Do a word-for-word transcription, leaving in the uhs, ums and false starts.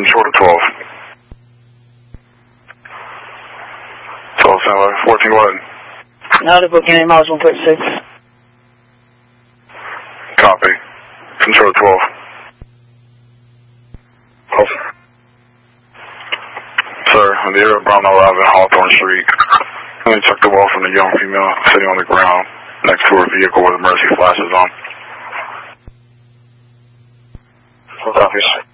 Control to twelve. twelve, fourteen, go ahead. Now the booking name miles one thirty-six. Copy. Control twelve. Oh. Sir, on the area of Brown eleven, Hawthorne Street. Let me check the well from the young female sitting on the ground next to her vehicle with emergency flashes on. Copies.